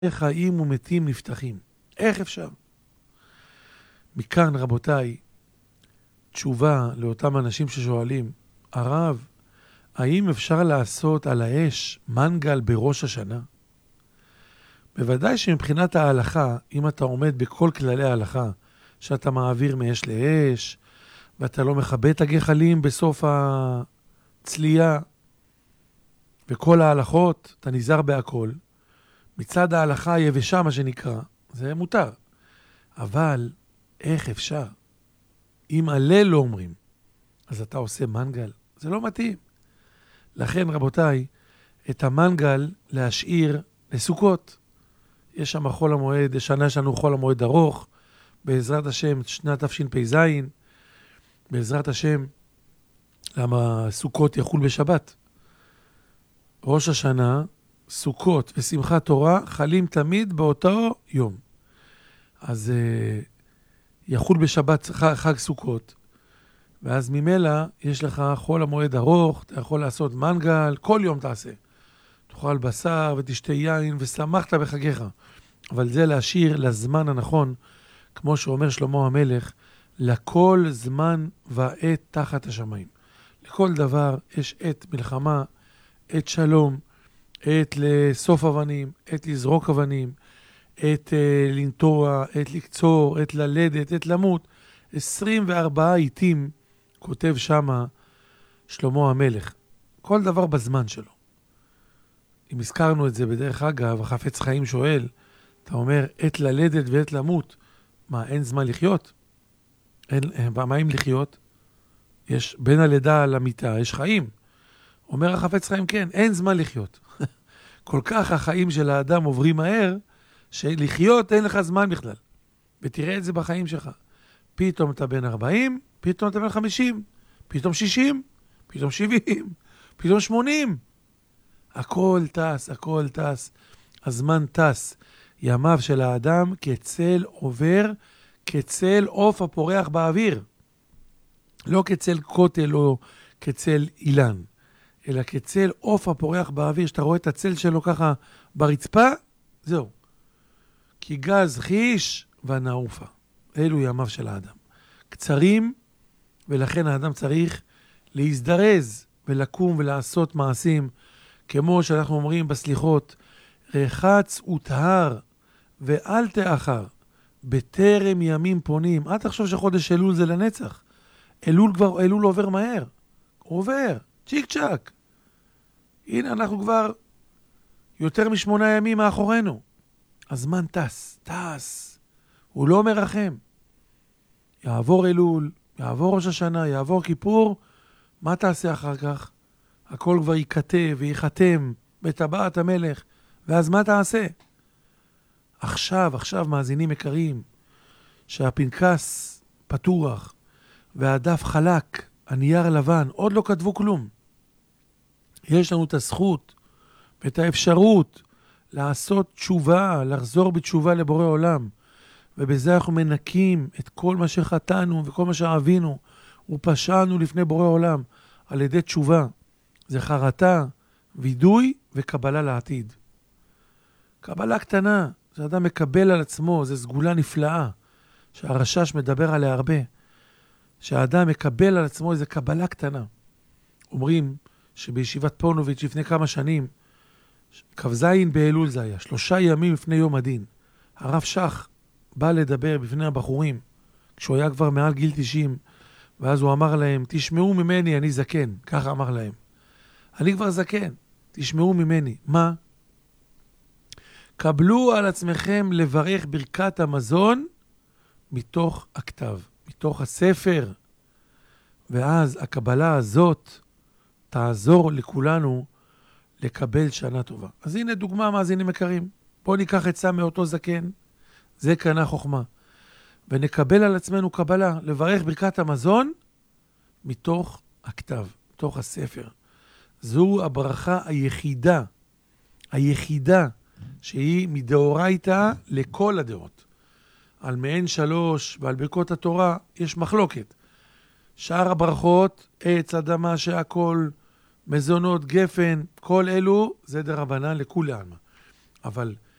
חיים ומתים נפתחים. איך אפשר? מכאן, רבותיי, תשובה לאותם אנשים ששואלים, הרב, האם אפשר לעשות על האש מנגל בראש השנה? בוודאי שמבחינת ההלכה, אם אתה עומד בכל כללי ההלכה, שאתה מעביר מאש לאש, ואתה לא מכבה את הגחלים בסוף הצלייה, וכל ההלכות, אתה נזהר בהכל, מצד ההלכה היבשה, מה שנקרא, זה מותר. אבל איך אפשר? אם הלל לא אומרים, אז אתה עושה מנגל. זה לא מתאים. לכן, רבותיי, את המנגל להשאיר לסוכות. יש שם חול המועד, השנה יש לנו חול המועד ארוך, בעזרת השם, שנת תשפ"ז, בעזרת השם, למה סוכות יחול בשבת. ראש השנה, סוכות ושמחת תורה חלים תמיד באותו יום. אז יחול בשבת חג סוכות, ואז ממילא יש לך חול המועד ארוך, אתה יכול לעשות מנגל, כל יום תעשה. תאכל בשר ותשתה יין ושמחת בחגיך. אבל זה להשאיר לזמן הנכון, כמו שאומר שלמה המלך, לכל זמן ועת תחת השמיים. לכל דבר יש עת מלחמה, עת שלום, עת לסוף אבנים, עת לזרוק אבנים, עת לנטוע, עת לקצור, עת ללדת, עת למות. 24 עיתים כותב שמה שלמה המלך. כל דבר בזמן שלו. אם הזכרנו את זה בדרך אגב, החפץ חיים שואל, אתה אומר, עת ללדת ועת למות. מה, אין זמן לחיות? מה אם לחיות? יש בין הלידה למיטה, יש חיים. אומר החפץ חיים, כן, אין זמן לחיות. כל כך החיים של האדם עוברים מהר, שלחיות אין לך זמן בכלל. ותראה את זה בחיים שלך. פתאום אתה בן 40, פתאום אתה בן 50, פתאום 60, פתאום 70, פתאום 80. הכל טס, הכל טס. הזמן טס. ימיו של האדם כצל עובר, כצל עוף הפורח באוויר. לא כצל כותל או כצל אילן, אלא כצל עוף הפורח באוויר. שאתה רואה את הצל שלו ככה ברצפה, זהו. כי גז חיש ונעופה. אלו ימיו של האדם. קצרים, ולכן האדם צריך להזדרז ולקום ולעשות מעשים, כמו שאנחנו אומרים בסליחות, רחץ וטהר ואל תאחר, בטרם ימים פונים. אל תחשוב שחודש אלול זה לנצח. אלול עובר מהר. עובר, צ'יק צ'ק. הנה אנחנו כבר יותר מ8 ימים מאחורינו. הזמן טס. הוא לא מרחם. יעבור אלול, יעבור ראש השנה, יעבור כיפור, מה תעשה אחר כך? הכל כבר ייכתב וייחתם בטבעת המלך, ואז מה תעשה? עכשיו מאזינים יקרים, שהפנקס פתוח, והדף חלק, הנייר לבן, עוד לא כתבו כלום. יש לנו את הזכות ואת האפשרות לעשות תשובה, לחזור בתשובה לבורא עולם, ובזה אנחנו מנקים את כל מה שחטאנו וכל מה שאהבינו ופשענו לפני בורא עולם על ידי תשובה. זה חרטה, וידוי וקבלה לעתיד. קבלה קטנה, זה אדם מקבל על עצמו, זה סגולה נפלאה, שהרשש מדבר עליה הרבה, שהאדם מקבל על עצמו איזו קבלה קטנה. אומרים שבישיבת פונוביץ' לפני כמה שנים, כ"ז באלול זה היה, 3 ימים לפני יום הדין, הרב שך בא לדבר בפני הבחורים, כשהוא היה כבר מעל גיל 90, ואז הוא אמר להם, תשמעו ממני, אני זקן. ככה אמר להם. אני כבר זקן, תשמעו ממני. מה? קבלו על עצמכם לברך ברכת המזון מתוך הכתב, מתוך הספר. ואז הקבלה הזאת תעזור לכולנו לקבל שנה טובה. אז הנה דוגמה, מאזינים יקרים. בואו ניקח עצה מאותו זקן, זה קנה חוכמה. ונקבל על עצמנו קבלה, לברך ברכת המזון מתוך הכתב, מתוך הספר. זו הברכה היחידה שהיא מדאורייתא לכל הדעות. על מעין 3 ועל ברכות התורה יש מחלוקת. שאר הברכות, עץ, אדמה, שהכל, מזונות, גפן, כל אלו זה דרבנן לכולי עלמא. אבל